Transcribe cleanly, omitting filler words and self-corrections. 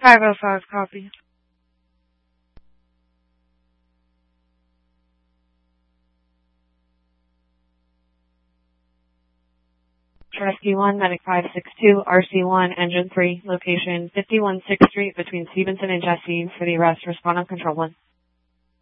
505, copy. Rescue 1, Medic 562, RC1, Engine 3, location 51 6th Street between Stevenson and Jesse for the arrest. Respond on Control 1.